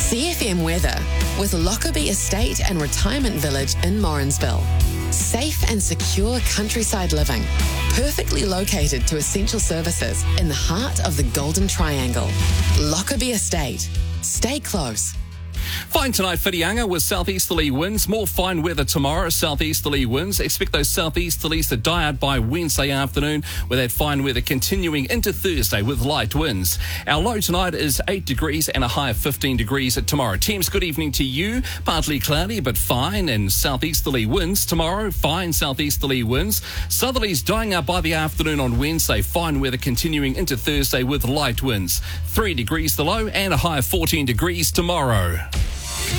CFM weather with Lockerbie Estate and Retirement Village in Morrinsville. Safe and secure countryside living, perfectly located to essential services in the heart of the Golden Triangle. Lockerbie Estate. Stay close. Fine tonight, Whitianga, with southeasterly winds. More fine weather tomorrow, southeasterly winds. Expect those southeasterlies to die out by Wednesday afternoon, with that fine weather continuing into Thursday with light winds. Our low tonight is 8 degrees and a high of 15 degrees tomorrow. Thames, good evening to you. Partly cloudy, but fine, and southeasterly winds tomorrow. Fine southeasterly winds. Southerlies dying out by the afternoon on Wednesday. Fine weather continuing into Thursday with light winds. 3 degrees the low and a high of 14 degrees tomorrow.